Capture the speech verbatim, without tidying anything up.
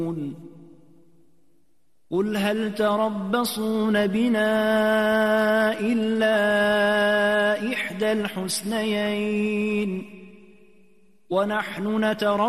قل هل تربصون بنا إلا إحدى الحسنيين ونحن نتربص